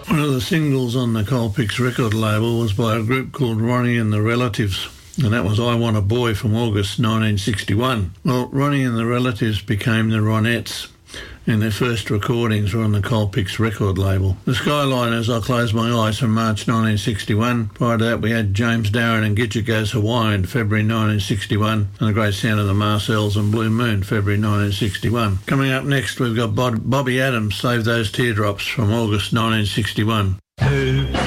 One of the singles on the Colpix record label was by a group called Ronnie and the Relatives, and that was I Want a Boy from August 1961. Well, Ronnie and the Relatives became the Ronettes, and their first recordings were on the Colpix record label. The Skyliners, I Close My Eyes, from March 1961. Prior to that, we had James Darren and Gidget Goes Hawaiian, February 1961, and The Great Sound of the Marcells and Blue Moon, February 1961. Coming up next, we've got Bobby Adams, Save Those Teardrops, from August 1961.